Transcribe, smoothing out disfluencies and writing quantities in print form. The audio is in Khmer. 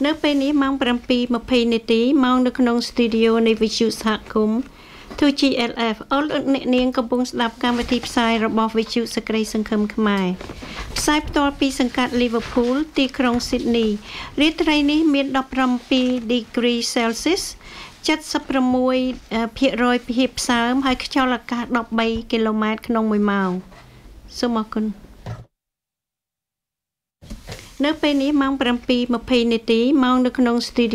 នៅពេលនេះម៉ោង 7:20 នាទីម៉ោងនៅក្នុងស្ទូឌីយោនៃវិទ្យុសហគមន៍ 2GLF អរលោកអ្នកនាងកំពុងស្ដាប់កម្មវិធីផ្សាយរបស់វិទ្យុសេចក្តីសង្ឃឹមខ្មែរផ្សាយផ្ទាល់ពីសង្កាត់ Liverpool ទីក្រុង Sydney រាត្រីនេះមាន 17 degree Celsius 76% ភាពផ្សើមហើយខ្យល់អាកាស 13 គីឡូម៉ែត្រក្នុង1ម៉ោងសូមអរគុណនៅពេលនេះម៉ោង 7:20 នាទីម៉ោងនៅក្នុងស្ទូឌី